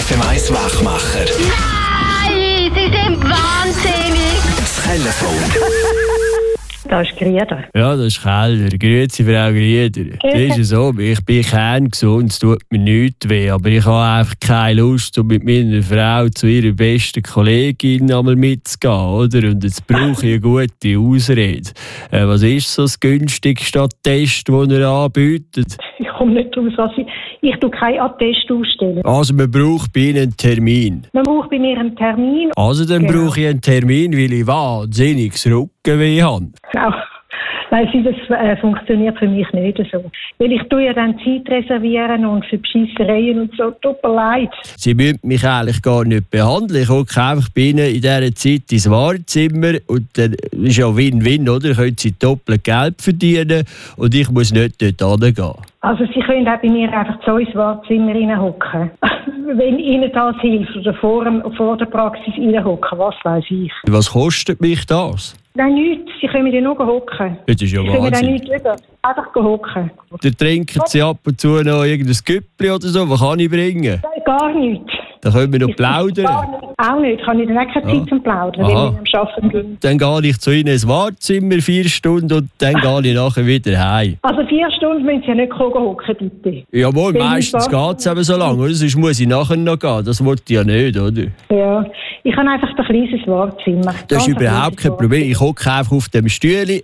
FM1 Wachmacher. Nein, Sie sind wahnsinnig. Das Telefon. Da ist Grieder. Ja, das ist Keller. Grüezi, Frau Grieder. Das ist ja so, ich bin kerngesund, es tut mir nichts weh, aber ich habe einfach keine Lust, um mit meiner Frau zu ihrer besten Kollegin einmal mitzugehen, oder? Und jetzt brauche ich eine gute Ausrede. Was ist so das günstigste Attest, das ihr anbietet? Ich komme nicht raus. Ich tue keinen Attest ausstellen. Also man braucht bei Ihnen einen Termin. Man braucht bei mir einen Termin. Also dann brauche ich einen Termin, weil ich wahnsinniges Rückenweh habe. Genau. Nein, das funktioniert für mich nicht so. Weil ich tue ja dann Zeit reservieren und für Bescheissereien und so. Tut mir leid. Sie müssen mich eigentlich gar nicht behandeln. Ich hocke einfach bei Ihnen in dieser Zeit ins Wartezimmer und dann ist ja Win-Win, oder? Können Sie doppelt Geld verdienen und ich muss nicht dort hingehen. Also Sie können auch bei mir einfach so ins Wartezimmer reinhocken. Wenn Ihnen das hilft oder vor der Praxis reinhocken, was weiß ich. Was kostet mich das? Nein, nichts. Sie können ja nur hocken. Das ist ja Sie können auch Wahnsinn. nichts über. Einfach hocken. Dann trinken Sie ab und zu noch irgendein Güppli oder so. Was kann ich bringen? Nein, gar nichts. Dann können wir noch plaudern. Auch nicht. Kann ich dann auch keine Zeit zum Plaudern, wenn Aha. ich am Arbeiten bin. Dann gehe ich zu Ihnen ins Wartezimmer 4 Stunden und dann gehe ich nachher wieder heim. Also 4 Stunden müssen Sie ja nicht hocken, bitte. Jawohl, Wenn meistens ich geht es eben so lange, oder? Sonst muss ich nachher noch gehen. Das wollte ich ja nicht, oder? Ja, ich habe einfach ein kleines Wartezimmer. Das ist Ganz ein überhaupt kleines kein Problem. Ich hocke einfach auf dem Stühle